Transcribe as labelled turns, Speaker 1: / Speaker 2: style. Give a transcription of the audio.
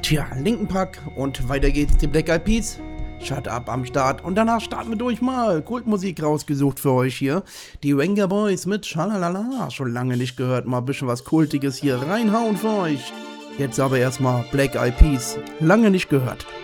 Speaker 1: Tja, Linken Park und weiter geht's, die Black Eyed Peas. Shut Up am Start und danach starten wir durch mal Kultmusik rausgesucht für euch hier. Die Venga Boys mit Schalalala, schon lange nicht gehört, mal ein bisschen was Kultiges hier reinhauen für euch. Jetzt aber erstmal Black Eyed Peas, lange nicht gehört.